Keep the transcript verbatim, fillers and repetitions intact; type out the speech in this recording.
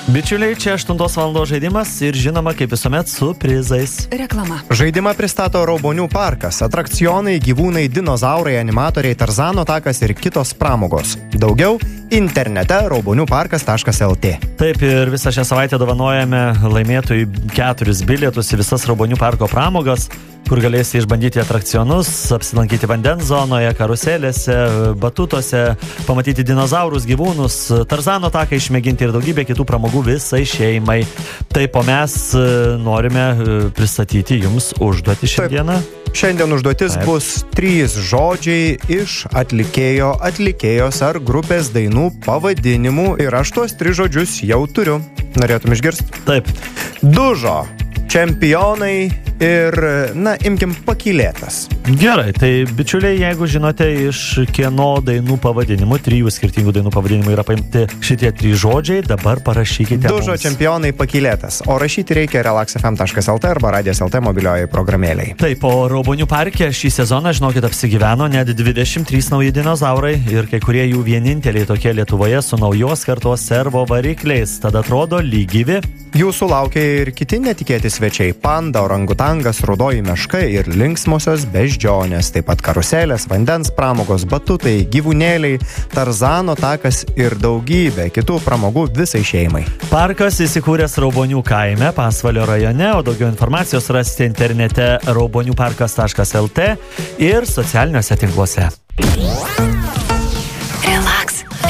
Bičiuliai, čia aštuntos valandos žaidimas ir žinoma, kaip visuomet, su prizais. Reklama. Žaidimą pristato Raubonių parkas, atrakcionai, gyvūnai, dinozaurai, animatoriai, Tarzano takas ir kitos pramogos. Daugiau internete rauboniuparkas taškas lt. Taip, ir visą šią savaitę dovanojame laimėtojui keturis bilietus į visas Raubonių parko pramogas, kur galėsite išbandyti atrakcionus, apsilankyti vandens zonoje, karuselėse, batutuose, pamatyti dinozaurus, gyvūnus, Tarzano taką išmėginti ir daugybę kitų pramogų visai šeimai. Taip, o mes norime pristatyti jums užduotį šiandieną. Šiandien užduotis Taip. bus trys žodžiai iš atlikėjo, atlikėjos ar grupės dainų pavadinimų ir aš tuos tris žodžius jau turiu. Norėtum išgirsti? Taip. Dužo, čempionai ir, na, imkim pakylėtas. Gerai, tai bičiuliai, jeigu žinote iš kieno dainų pavadinimų, trijų skirtingų dainų pavadinimų yra paimti šitie trys žodžiai, dabar parašykite Dužo, mums. čempionai, pakylėtas. O rašyti reikia relax f m taškas lt arba radijas taškas lt mobilioji programėliai. Taip, o Raubonių parke šį sezoną, žinokit, apsigyveno net dvidešimt trys nauji dinozaurai ir kai kurie jų vieninteliai tokie Lietuvoje su naujos kartos servo varikliais. Tada atrodo lygyvi. Jūsų laukia ir kiti netikėti svečiai. Panda, orangutangas, rudoji meška ir linksmosios beždžionės. Taip pat karuselės, vandens pramogos, batutai, gyvūnėliai, Tarzano takas ir daugybė kitų pramogų visai šeimai. Parkas įsikūręs Raubonių kaime, Pasvalio rajone, o daugiau informacijos rasite internete rauboniuparkas taškas lt ir socialiniuose tinkluose.